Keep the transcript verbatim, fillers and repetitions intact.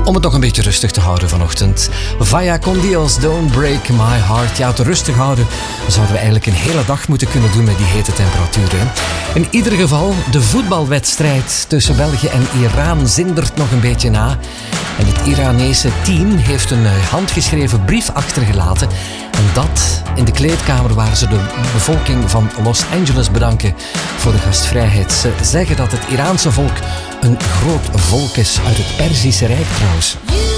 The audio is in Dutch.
Om het nog een beetje rustig te houden vanochtend. Vaya con Dios, don't break my heart. Ja, te rustig houden zouden we eigenlijk een hele dag moeten kunnen doen met die hete temperaturen. In ieder geval, de voetbalwedstrijd tussen België en Iran zindert nog een beetje na. En het Iranese team heeft een handgeschreven brief achtergelaten. En dat in de kleedkamer waar ze de bevolking van Los Angeles bedanken voor de gastvrijheid. Ze zeggen dat het Iraanse volk een groot volk is uit het Perzische Rijk trouwens.